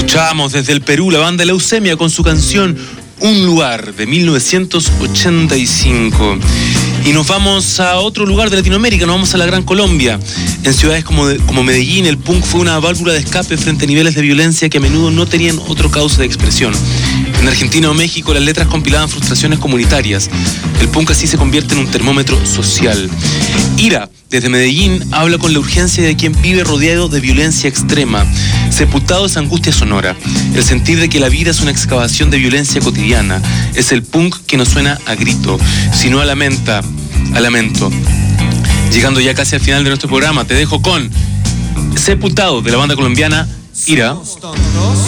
Escuchábamos desde el Perú la banda Leucemia con su canción Un Lugar de 1985. Y nos vamos a otro lugar de Latinoamérica, nos vamos a la Gran Colombia. En ciudades como Medellín, el punk fue una válvula de escape frente a niveles de violencia que a menudo no tenían otro cauce de expresión. En Argentina o México, las letras compilaban frustraciones comunitarias. El punk así se convierte en un termómetro social. Ira, desde Medellín, habla con la urgencia de quien vive rodeado de violencia extrema. Sepultado es angustia sonora. El sentir de que la vida es una excavación de violencia cotidiana. Es el punk que no suena a grito, sino a lamento. Llegando ya casi al final de nuestro programa, te dejo con Sepultado, de la banda colombiana Ira.